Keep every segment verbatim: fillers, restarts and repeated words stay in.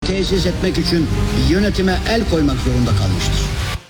tesis etmek için yönetime el koymak zorunda kalmıştır.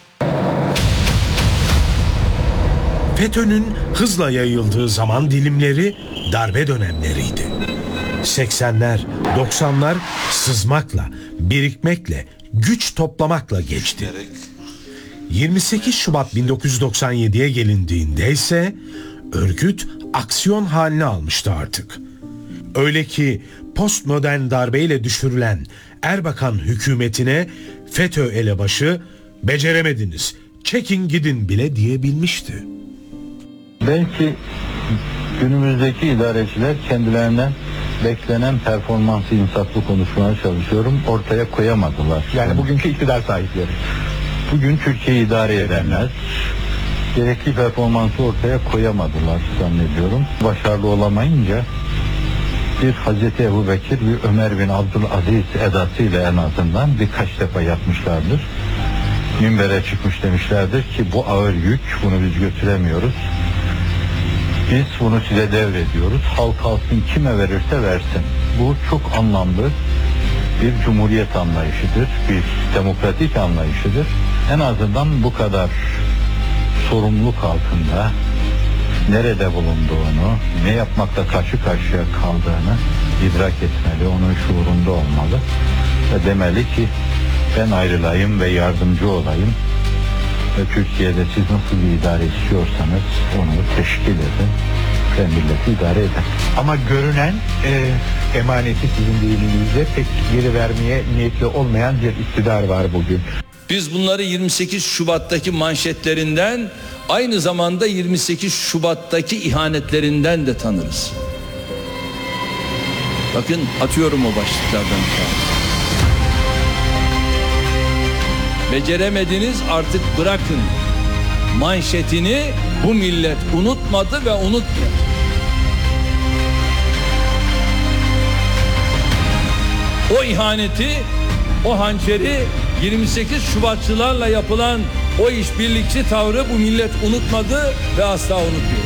FETÖ'nün hızla yayıldığı zaman dilimleri darbe dönemleriydi. seksenler, doksanlar sızmakla, birikmekle, güç toplamakla geçti. yirmi sekiz Şubat bin dokuz yüz doksan yediye gelindiğinde ise örgüt aksiyon halini almıştı artık. Öyle ki postmodern darbeyle düşürülen Erbakan hükümetine FETÖ elebaşı beceremediniz, çekin gidin bile diyebilmişti. Belki günümüzdeki idareciler kendilerinden beklenen performansı insaflı konuşmaya çalışıyorum. Ortaya koyamadılar. Yani bugünkü iktidar sahipleri. Bugün Türkiye'yi idare edenler gerekli performansı ortaya koyamadılar zannediyorum. Başarılı olamayınca bir Hazreti Ebubekir, bir Ömer bin Abdülaziz edasıyla en azından birkaç defa yapmışlardır. Minbere çıkmış demişlerdir ki bu ağır yük, bunu biz götüremiyoruz. Biz bunu size devrediyoruz. Halk alsın, kime verirse versin. Bu çok anlamlı bir cumhuriyet anlayışıdır, bir demokratik anlayışıdır. En azından bu kadar sorumluluk altında nerede bulunduğunu, ne yapmakla karşı karşıya kaldığını idrak etmeli, onun şuurunda olmalı. Ve demeli ki ben ayrılayım ve yardımcı olayım. Ve Türkiye'de siz nasıl bir idare istiyorsanız onu teşkil edin ve milleti idare edin. Ama görünen e, emaneti sizin deyiminizde pek geri vermeye niyetli olmayan bir iktidar var bugün. Biz bunları yirmi sekiz Şubat'taki manşetlerinden, aynı zamanda yirmi sekiz Şubat'taki ihanetlerinden de tanırız. Bakın atıyorum o başlıklardan bir tanesi. Beceremediniz, artık bırakın manşetini bu millet unutmadı ve unutmuyor. O ihaneti, o hançeri, yirmi sekiz Şubatçılarla yapılan o işbirlikçi tavrı bu millet unutmadı ve asla unutmuyor.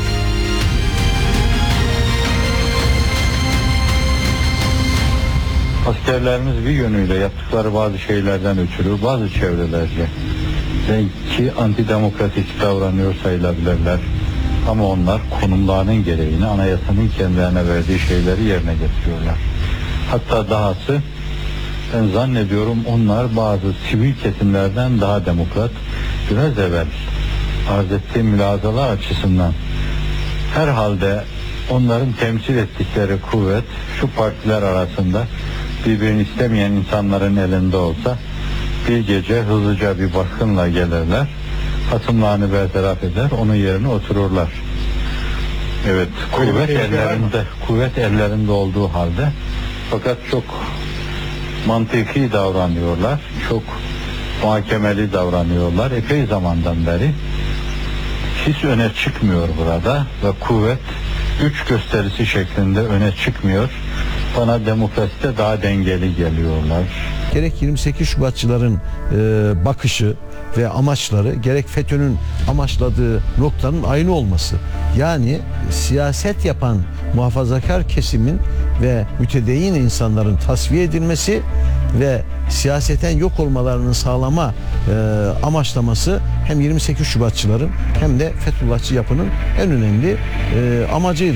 Askerlerimiz bir yönüyle yaptıkları bazı şeylerden ötürü bazı çevrelerce belki antidemokratik davranıyor sayılabilirler. Ama onlar konumlarının gereğini, anayasanın kendilerine verdiği şeyleri yerine getiriyorlar. Hatta dahası ben zannediyorum onlar bazı sivil kesimlerden daha demokrat. Biraz evvel arz ettiğim mülazalar açısından herhalde onların temsil ettikleri kuvvet şu partiler arasında birbirini istemeyen insanların elinde olsa bir gece hızlıca bir baskınla gelirler, hasımlarını bertaraf eder, onun yerine otururlar. Evet, kuvvet ellerinde, kuvvet ellerinde olduğu halde fakat çok mantıki davranıyorlar, çok muhakemeli davranıyorlar. Epey zamandan beri his öne çıkmıyor burada ve kuvvet güç gösterisi şeklinde öne çıkmıyor. Bana demokraside daha dengeli geliyorlar. Gerek yirmi sekiz Şubatçıların e, bakışı ve amaçları, gerek FETÖ'nün amaçladığı noktanın aynı olması. Yani siyaset yapan muhafazakar kesimin ve mütedeyyin insanların tasfiye edilmesi ve siyaseten yok olmalarının sağlama e, amaçlaması hem yirmi sekiz Şubatçıların hem de Fethullahçı yapının en önemli e, amacıydı.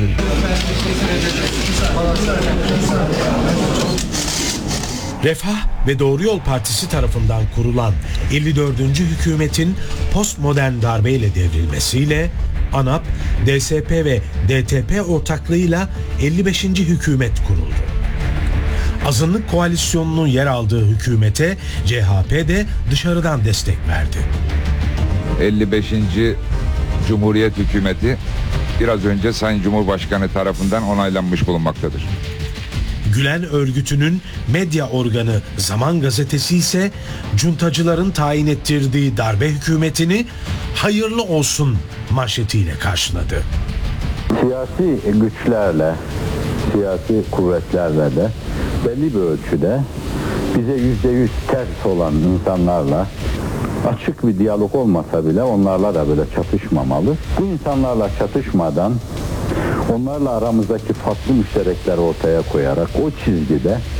Refah ve Doğru Yol Partisi tarafından kurulan elli dördüncü hükümetin postmodern darbeyle devrilmesiyle ANAP, D S P ve D T P ortaklığıyla elli beşinci hükümet kuruldu. Azınlık koalisyonunun yer aldığı hükümete C H P de dışarıdan destek verdi. elli beşinci Cumhuriyet Hükümeti biraz önce Sayın Cumhurbaşkanı tarafından onaylanmış bulunmaktadır. Gülen örgütünün medya organı Zaman Gazetesi ise cuntacıların tayin ettirdiği darbe hükümetini hayırlı olsun manşetiyle karşıladı. Siyasi güçlerle, siyasi kuvvetlerle de belli bir ölçüde bize yüzde yüz ters olan insanlarla açık bir diyalog olmasa bile onlarla da böyle çatışmamalı. Bu insanlarla çatışmadan onlarla aramızdaki farklı müşterekleri ortaya koyarak o çizgide